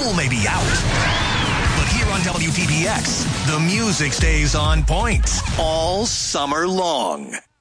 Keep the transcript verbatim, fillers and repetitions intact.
School may be out, but here on W P P X, the music stays on point all summer long.